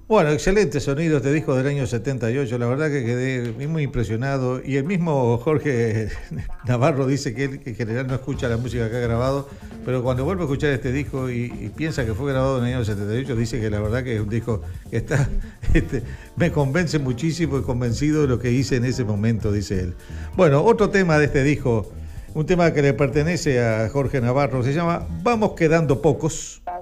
Bueno, excelente sonido este disco del año 78, la verdad que quedé muy impresionado y el mismo Jorge Navarro dice que él que en general no escucha la música que ha grabado, pero cuando vuelve a escuchar este disco y piensa que fue grabado en el año 78, dice que la verdad que es un disco que está, me convence muchísimo y convencido de lo que hice en ese momento, dice él. Bueno, otro tema de este disco, un tema que le pertenece a Jorge Navarro, se llama Vamos quedando pocos.